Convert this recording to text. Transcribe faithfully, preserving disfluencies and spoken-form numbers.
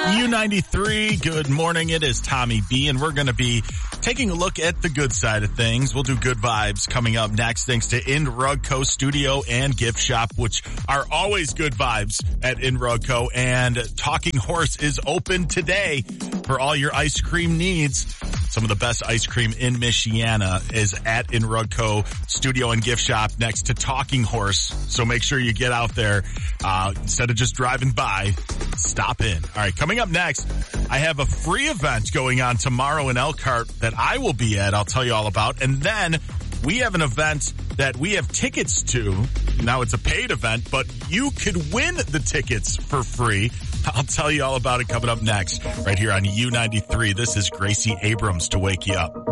U ninety-three, good morning. It is Tommy B, and we're going to be taking a look at the good side of things. We'll do good vibes coming up next, thanks to In Rug Co. Studio and Gift Shop, which are always good vibes at In Rug Co. And Talking Horse is open today for all your ice cream needs. Some of the best ice cream in Michiana is at In Rug Co. Studio and Gift Shop next to Talking Horse. So make sure you get out there. Uh, instead of just driving by, stop in. All right, coming up next, I have a free event going on tomorrow in Elkhart that I will be at. I'll tell you all about. And then we have an event that we have tickets to. Now it's a paid event, but you could win the tickets for free. I'll tell you all about it coming up next right here on U ninety-three. This is Gracie Abrams to wake you up.